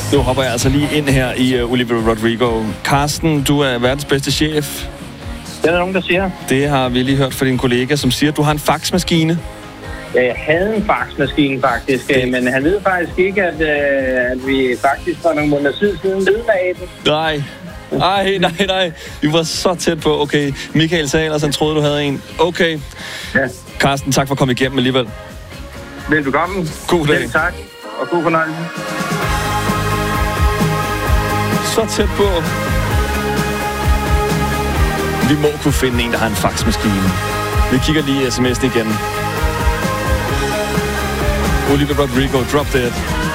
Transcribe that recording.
Nu hopper jeg altså lige ind her i Olivia Rodrigo. Carsten, du er verdens bedste chef. Det er der nogen, der siger. Det har vi lige hørt fra din kollega, som siger, at du har en faxmaskine. Ja, jeg havde en faxmaskine faktisk, men han ved faktisk ikke, at vi faktisk for nogle måneder siden nedlagde den. Nej. Vi var så tæt på. Okay, Michael sagde ellers, han troede, du havde en. Okay. Ja. Carsten, tak for at komme igennem alligevel. Velbekomme. God dag. Selv tak, og god fornøjelse. Så tæt på. Vi må kunne finde en, der har en faxmaskine. Vi kigger lige i sms'en igen. Olivia Rodrigo, Drop Dead.